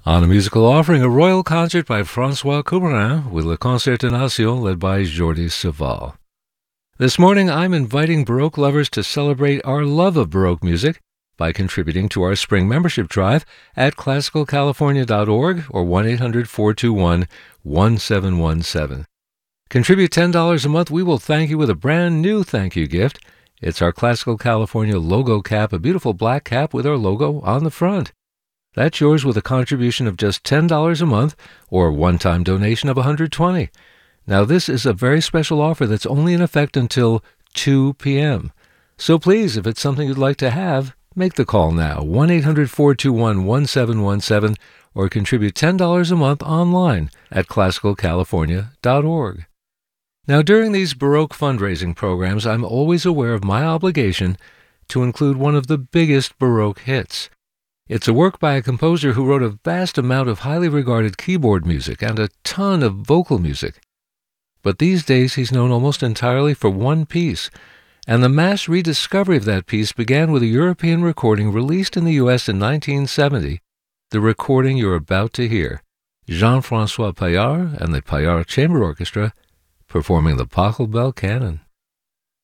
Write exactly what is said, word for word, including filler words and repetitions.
On a musical offering, a royal concert by François Couperin with Le Concertation led by Jordi Savall. This morning, I'm inviting Baroque lovers to celebrate our love of Baroque music by contributing to our spring membership drive at classical california dot org or one eight hundred four two one one seven one seven. Contribute ten dollars a month. We will thank you with a brand new thank you gift. It's our Classical California logo cap, a beautiful black cap with our logo on the front. That's yours with a contribution of just ten dollars a month or a one-time donation of one hundred twenty dollars. Now, this is a very special offer that's only in effect until two p.m. So please, if it's something you'd like to have, make the call now, one eight hundred four two one one seven one seven, or contribute ten dollars a month online at classical california dot org. Now, during these Baroque fundraising programs, I'm always aware of my obligation to include one of the biggest Baroque hits. It's a work by a composer who wrote a vast amount of highly regarded keyboard music and a ton of vocal music. But these days he's known almost entirely for one piece, and the mass rediscovery of that piece began with a European recording released in the U S in nineteen seventy, the recording you're about to hear, Jean-François Paillard and the Paillard Chamber Orchestra performing the Pachelbel Canon.